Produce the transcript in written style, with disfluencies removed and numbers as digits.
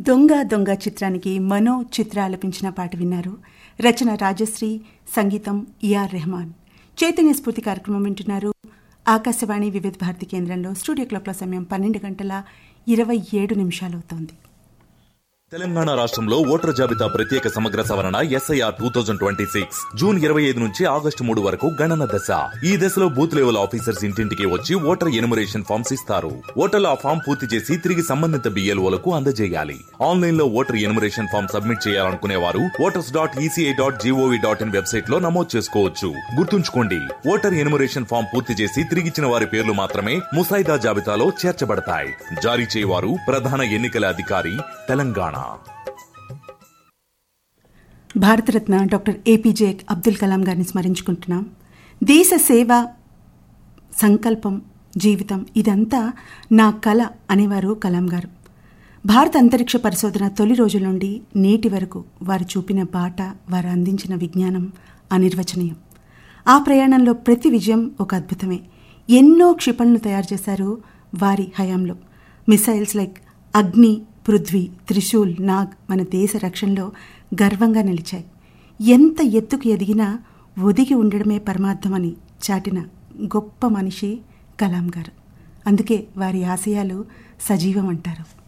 దొంగ దొంగ చిత్రానికి మనో చిత్ర ఆలపించిన పాట విన్నారు. రచన రాజశ్రీ, సంగీతం ఈఆర్ రెహమాన్. చైతన్య స్ఫూర్తి కార్యక్రమం వింటున్నారు. ఆకాశవాణి వివిధ భారతి కేంద్రంలో. స్టూడియో క్లాక్ల సమయం 12:27 అవుతోంది. తెలంగాణ రాష్ట్రంలో ఓటర్ జాబితా ప్రత్యేక సమగ్ర సవరణ SIR 2026 జూన్ 25 నుంచి ఆగస్టు 3 వరకు గణన దశ. ఈ దశలో బూత్ లెవెల్ ఆఫీసర్స్ ఇంటింటికి వచ్చి ఓటర్ ఎన్యుమరేషన్ ఫామ్స్ ఇస్తారు. ఓటర్లు ఆ ఫామ్ పూర్తి చేసి తిరిగి సంబంధిత BLOలకు అందజేయాలి. ఆన్లైన్ లో ఓటర్ ఎన్యుమరేషన్ ఫామ్ సబ్మిట్ చేయాలనుకునే వారు voters.eci.gov.in వెబ్సైట్ లో నమోదు చేసుకోవచ్చు. గుర్తుంచుకోండి, ఓటర్ ఎన్యుమరేషన్ ఫామ్ పూర్తి చేసి తిరిగిచ్చిన వారి పేర్లు మాత్రమే ముసాయిదా జాబితాలో చేర్చబడతాయి. జారీ చేయవారు ప్రధాన ఎన్నికల అధికారి, తెలంగాణ. భారతరత్న డాక్టర్ APJ అబ్దుల్ కలాం గారిని స్మరించుకుంటున్నాం. దేశ సేవ, సంకల్పం, జీవితం ఇదంతా నా కళ అనేవారు కలాం గారు. భారత అంతరిక్ష పరిశోధన తొలి రోజుల నుండి నేటి వరకు వారు చూపిన బాట, వారు అందించిన విజ్ఞానం అనిర్వచనీయం. ఆ ప్రయాణంలో ప్రతి విజయం ఒక అద్భుతమే. ఎన్నో క్షిపణులు తయారు చేశారు వారి హయాంలో. మిసైల్స్ లైక్ అగ్ని, పృథ్వీ, త్రిశూల్, నాగ్ మన దేశ రక్షణలో గర్వంగా నిలిచాయి. ఎంత ఎత్తుకు ఎదిగినా ఒదిగి ఉండడమే పరమార్థమని చాటిన గొప్ప మనిషి కలాం గారు. అందుకే వారి ఆశయాలు సజీవం అంటారు.